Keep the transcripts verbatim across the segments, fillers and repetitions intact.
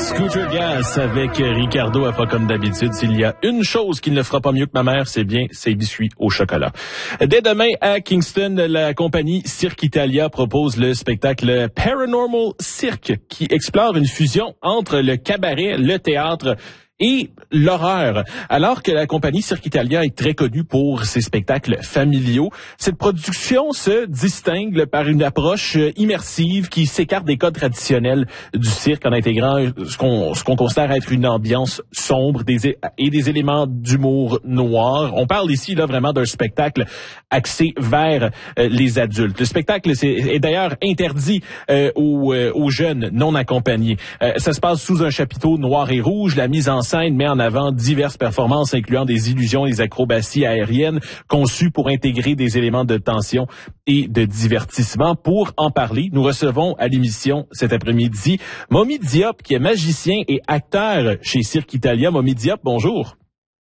Scooter Gas avec Ricardo à pas comme d'habitude. S'il y a une chose qui ne fera pas mieux que ma mère, c'est bien ses biscuits au chocolat. Dès demain à Kingston, la compagnie Cirque Italia propose le spectacle Paranormal Cirque qui explore une fusion entre le cabaret, le théâtre et l'horreur. Alors que la compagnie Cirque Italia est très connue pour ses spectacles familiaux, cette production se distingue par une approche immersive qui s'écarte des codes traditionnels du cirque en intégrant ce qu'on ce qu'on considère être une ambiance sombre des, et des éléments d'humour noir. On parle ici là vraiment d'un spectacle axé vers euh, les adultes. Le spectacle est, est d'ailleurs interdit euh, aux, euh, aux jeunes non accompagnés. Euh, ça se passe sous un chapiteau noir et rouge. La mise en scène met en avant diverses performances incluant des illusions et des acrobaties aériennes conçues pour intégrer des éléments de tension et de divertissement. Pour en parler, nous recevons à l'émission cet après-midi Momy Diop, qui est magicien et acteur chez Cirque Italia. Momy Diop, bonjour.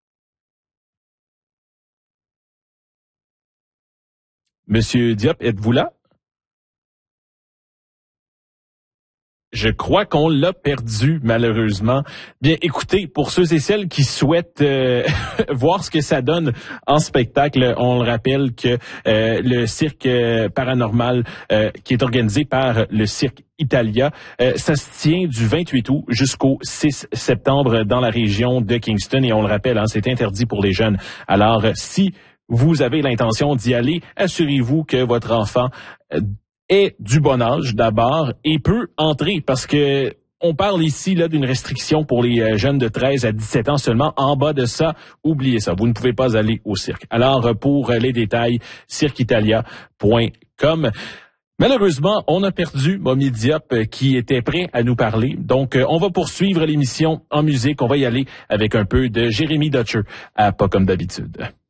Monsieur Diop, êtes-vous là? Je crois qu'on l'a perdu, malheureusement. Bien, écoutez, pour ceux et celles qui souhaitent euh, voir ce que ça donne en spectacle, on le rappelle que euh, le cirque paranormal euh, qui est organisé par le Cirque Italia, euh, ça se tient du vingt-huit août jusqu'au six septembre dans la région de Kingston. Et on le rappelle, hein, c'est interdit pour les jeunes. Alors, si vous avez l'intention d'y aller, assurez-vous que votre enfant euh, est du bon âge d'abord et peut entrer parce que on parle ici là d'une restriction pour les jeunes de treize à dix-sept ans seulement. En bas de ça, oubliez ça, vous ne pouvez pas aller au cirque. Alors pour les détails, cirque italia point com. Malheureusement, on a perdu Momy Diop qui était prêt à nous parler. Donc on va poursuivre l'émission en musique, on va y aller avec un peu de Jérémy Dutcher à Pas comme d'habitude.